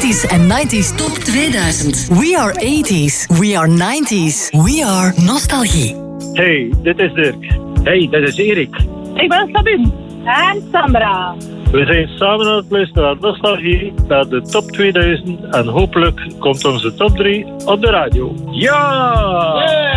80s en 90s top 2000. We are 80s. We are 90s. We are nostalgie. Hey, dit is Dirk. Hey, dit is Erik. Ik ben Sabine. En Sandra. We zijn samen aan het luisteren naar nostalgie, naar de top 2000 en hopelijk komt onze top 3 op de radio. Ja!